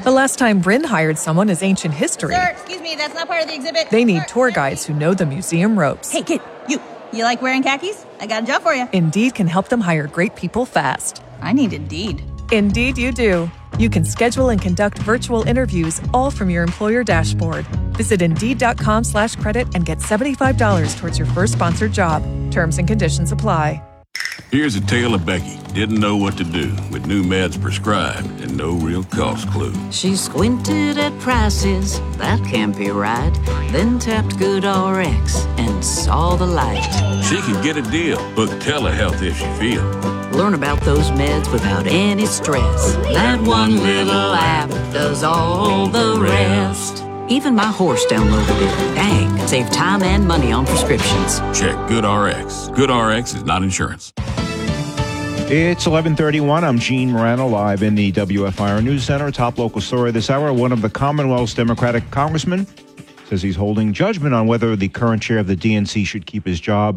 The last time Bryn hired someone is ancient history. Sir, excuse me, that's not part of the exhibit. They need tour guides who know the museum ropes. Hey, kid, you like wearing khakis? I got a job for you. Indeed can help them hire great people fast. I need Indeed. Indeed you do. You can schedule and conduct virtual interviews all from your employer dashboard. Visit Indeed.com/credit and get $75 towards your first sponsored job. Terms and conditions apply. Here's a tale of Becky. Didn't know what to do with new meds prescribed and no real cost clue. She squinted at prices, that can't be right. Then tapped GoodRx and saw the light. She can get a deal. Book telehealth if she feels. Learn about those meds without any stress. That one little app does all the rest. Even my horse downloaded it. Dang, save time and money on prescriptions. Check GoodRx. GoodRx is not insurance. It's 11:31. I'm Gene Morano, live in the WFIR News Center. Top local story this hour. One of the Commonwealth's Democratic congressmen says he's holding judgment on whether the current chair of the DNC should keep his job.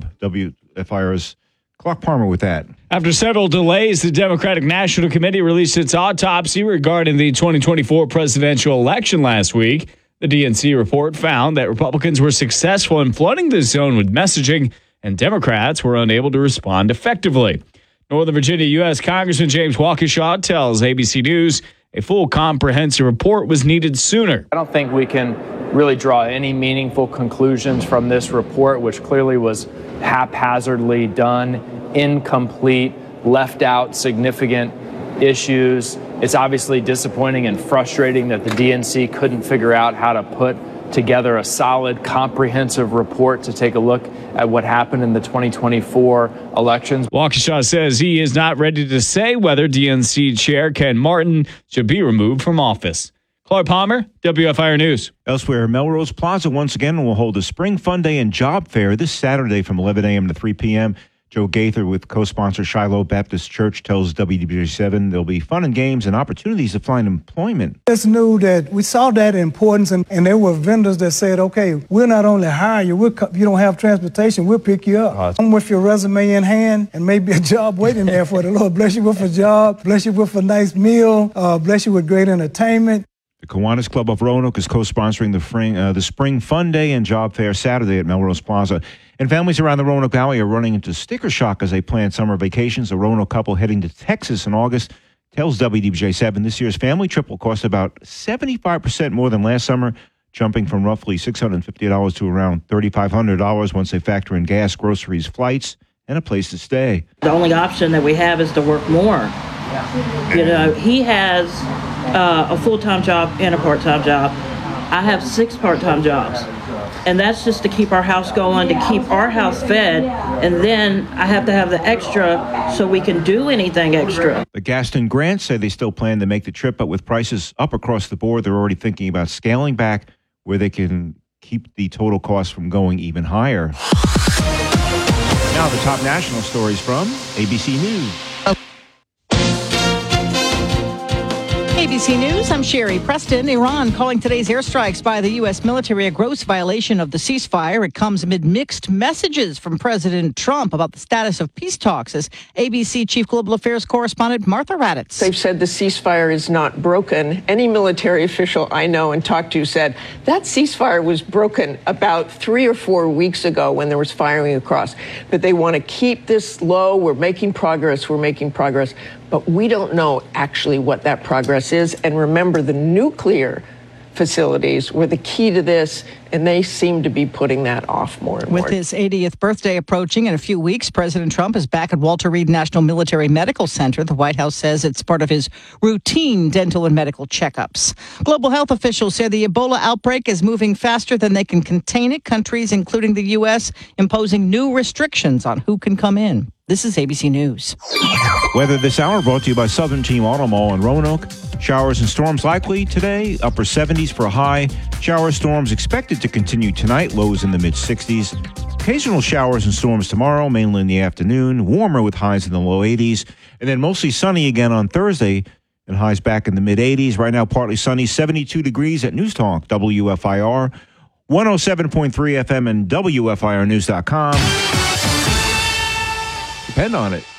WFIR's Clark Palmer with that. After several delays, the Democratic National Committee released its autopsy regarding the 2024 presidential election last week. The DNC report found that Republicans were successful in flooding the zone with messaging, and Democrats were unable to respond effectively. Northern Virginia U.S. Congressman James Waukesha tells ABC News a full comprehensive report was needed sooner. I don't think we can really draw any meaningful conclusions from this report, which clearly was haphazardly done, incomplete, left out significant issues. It's obviously disappointing and frustrating that the DNC couldn't figure out how to put together a solid, comprehensive report to take a look at what happened in the 2024 elections. Waukesha says he is not ready to say whether DNC Chair Ken Martin should be removed from office. Clark Palmer, WFIR News. Elsewhere, Melrose Plaza once again will hold a Spring Fun Day and Job Fair this Saturday from 11 a.m. to 3 p.m. Joe Gaither with co-sponsor Shiloh Baptist Church tells WWJ7 there'll be fun and games and opportunities to find employment. It's new that we saw that importance, and there were vendors that said, okay, we'll not only hire you, you don't have transportation, we'll pick you up. Come with your resume in hand and maybe a job waiting there for the Lord. Bless you with a job, bless you with a nice meal, bless you with great entertainment. The Kiwanis Club of Roanoke is co-sponsoring the Spring Fun Day and Job Fair Saturday at Melrose Plaza. And families around the Roanoke Valley are running into sticker shock as they plan summer vacations. A Roanoke couple heading to Texas in August tells WDBJ7 this year's family trip will cost about 75% more than last summer, jumping from roughly $650 to around $3,500 once they factor in gas, groceries, flights, and a place to stay. The only option that we have is to work more. You know, he has a full-time job and a part-time job. I have 6 part-time jobs. And that's just to keep our house going, to keep our house fed. And then I have to have the extra so we can do anything extra. The Gaston Grants say they still plan to make the trip, but with prices up across the board, they're already thinking about scaling back where they can keep the total cost from going even higher. Now the top national stories from ABC News. ABC News, I'm Sherry Preston. Iran calling today's airstrikes by the U.S. military a gross violation of the ceasefire. It comes amid mixed messages from President Trump about the status of peace talks, as ABC Chief Global Affairs correspondent Martha Raddatz. They've said the ceasefire is not broken. Any military official I know and talked to said that ceasefire was broken about 3 or 4 weeks ago when there was firing across. But they want to keep this low. We're making progress. But we don't know actually what that progress is. And remember, the nuclear facilities were the key to this, and they seem to be putting that off more and more. With his 80th birthday approaching in a few weeks, President Trump is back at Walter Reed National Military Medical Center. The White House says it's part of his routine dental and medical checkups. Global health officials say the Ebola outbreak is moving faster than they can contain it. Countries, including the U.S., imposing new restrictions on who can come in. This is ABC News. Weather this hour brought to you by Southern Team Auto Mall in Roanoke. Showers and storms likely today, upper 70s for a high. Shower storms expected to continue tonight, lows in the mid-60s. Occasional showers and storms tomorrow, mainly in the afternoon. Warmer with highs in the low 80s. And then mostly sunny again on Thursday and highs back in the mid-80s. Right now, partly sunny, 72 degrees at News Talk, WFIR, 107.3 FM and WFIRnews.com. Depend on it.